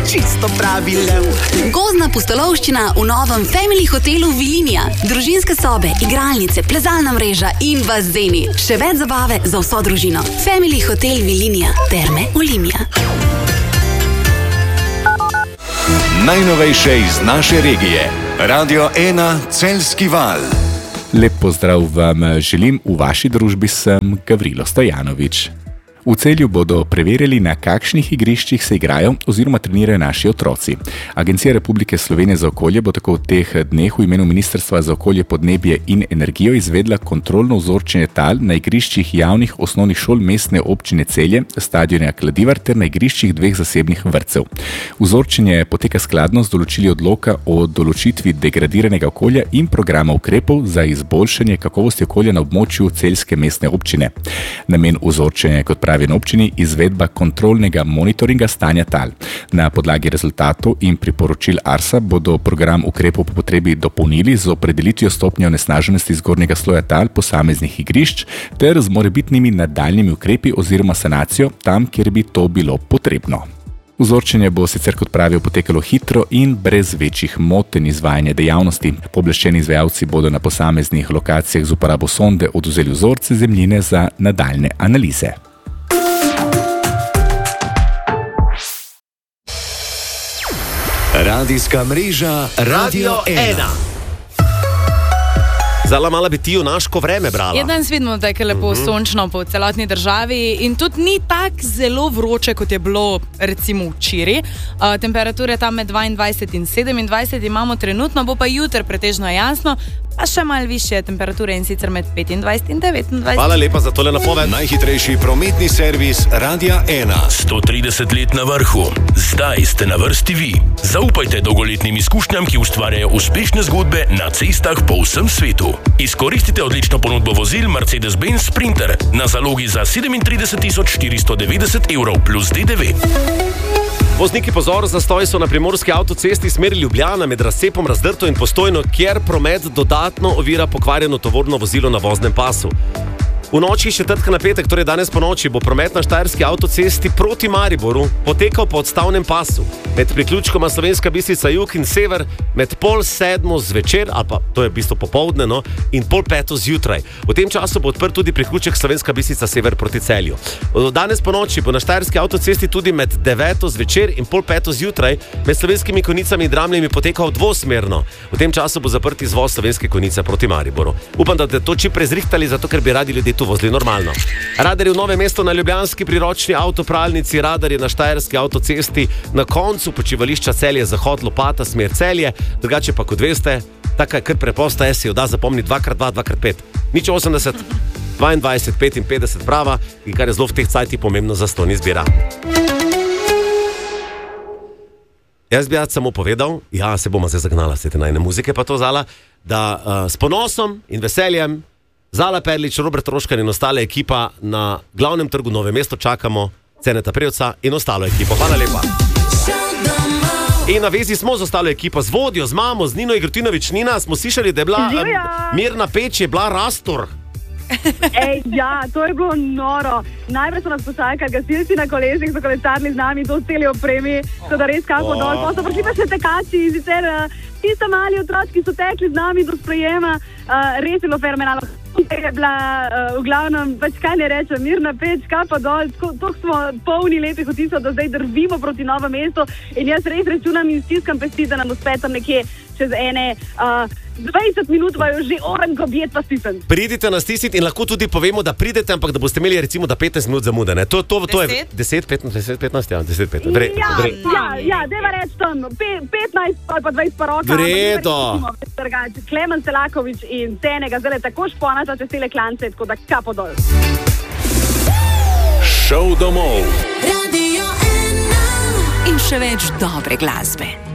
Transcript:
čisto pravi lev. Gozdna pustolovščina v novem Family hotelu Vilinija. Družinske sobe, igralnice, plezalna mreža in bazeni. Še več zabave za vso družino. Family hotel Vilinija. Terme Olimia. Najnovejše iz naše regije. Radio 1 Celjski val. Lep pozdrav vam želim, v vaši družbi sem Gavrilo Stojanovič. V Celju bodo preverili, na kakšnih igriščih se igrajo oziroma trenirajo naši otroci. Agencija Republike Slovenije za okolje bo tako v teh dneh v imenu Ministrstva za okolje, podnebje in energijo izvedla kontrolno vzorčenje tal na igriščih javnih osnovnih šol mestne občine Celje, stadiona Kladivar ter na igriščih dveh zasebnih vrtcev. Vzorčenje poteka skladno z določili odloka o določitvi degradiranega okolja in programa ukrepov za izboljšanje kakovosti okolja na območju celjske mestne občine. Namen vzorčenja je, kot pravi na občini, izvedba kontrolnega monitoringa stanja tal. Na podlagi rezultatov in priporočil ARSA bodo program ukrepov po potrebi dopolnili z opredelitvijo stopnje onesnaženosti zgornjega sloja tal posameznih igrišč ter z morebitnimi nadaljnjimi ukrepi oziroma sanacijo tam, kjer bi to bilo potrebno. Vzorčenje bo sicer, kot pravijo, potekalo hitro in brez večjih motenj izvajanja dejavnosti. Pooblaščeni izvajalci bodo na posameznih lokacijah z uporabo sonde odvzeli vzorce zemljine za nadaljne analize. Radijska mreža Radio 1. Zala mala bi ti junaško vreme brala. Ja, danes vidimo, da je lepo sončno po celotni državi in tudi ni tako zelo vroče, kot je bilo recimo včeraj. Temperature tam med 22 in 27 imamo trenutno, bo pa jutri pretežno jasno, pa še malo višje temperature in sicer med 25 in 29. Hvala lepa za tole napoved. Najhitrejši prometni servis Radia 1. 130 let na vrhu. Zdaj ste na vrsti vi. Zaupajte dolgoletnim izkušnjam, ki ustvarjajo uspešne zgodbe na cestah po vsem svetu. Izkoristite odlično ponudbo vozil Mercedes-Benz Sprinter na zalogi za 37.490 € plus DDV. Vozniki pozor, zastoj so na primorski avtocesti smeri Ljubljana med razcepom Razdrto in Postojno, kjer promet dodatno ovira pokvarjeno tovorno vozilo na voznem pasu. V noči četrtka na petek, torej danes po noči, bo promet na štajerski avtocesti proti Mariboru potekal po odstavnem pasu med priključkoma Slovenska Bistrica jug in sever med 6:30 zvečer, ali pa to je v bistvu popoldne, no, in 4:30 zjutraj. V tem času bo odprt tudi priključek Slovenska Bistrica sever proti Celju. Danes po noči bo na štajerski avtocesti tudi med 9:00 zvečer in 4:30 zjutraj med Slovenskimi Konjicami in Dramljami potekal dvosmerno. V tem času bo zaprt izvoz Slovenske Konjice proti Mariboru. Upam, da ste to čim prej zrihtali, zato ker bi radi ljudje tu vozili normalno. Radar je v Novem mestu na ljubljanski priročni avtopralnici, radar je na štajerski avtocesti na koncu počivališča Celje Zahod Lopata smer Celje, drugače pa, kot veste, taka je kar preprosta, si jo da zapomniti 2x2, 2x5. 080 22 55 prava, in kar je zelo v teh cajtih pomembno, za ston izbira. Jaz bi samo povedal, ja, se bomo zdaj zagnala se te najne muzike, pa to Zala, da s ponosom in veseljem Zala Perlič, Robert Troškar in ostale ekipa na glavnem trgu Nove mesto čakamo Ceneta Prevca in ostalo ekipo. Hvala lepa. In na vezi smo z ostalo ekipo, z vodjo, z mamo, z Nino Igrotinovič. Nina, smo slišali, da je bila Mirna Peč, je bila Rastor. Ja, to je bilo noro. Najprej so nas počakali gasilci na kolesih, so kolesarili z nami, to celi opremi, so da res kako dol. Pa so prišli pa še tekači in sicer tisto mali otroci so tekli z nami do sprejema, res je bilo fenomenalno. Je bila v glavnem, pač kaj ne rečem, Mirna Peč, kapa dol, tako smo polni lepih vtisov, da zdaj drvimo proti Novo mesto in jaz res računam in stiskam pesti, da nam uspe tam nekje čez 20 minut vaju že oranko bjet pa stisniti. Pridite nas stisniti in lahko tudi povemo, da pridete, ampak da boste imeli recimo da 15 minut zamude, ne? To je 10, 15, ja, 10, 15. Ja, deva reči tam, 15 ali pa 20 pa roka. Vredo. Klemen Selakovič in Cenega, zdaj tako šponata čez tele klance, tako da kapo dol. Šov domov. Radio 1. In še več dobre glasbe.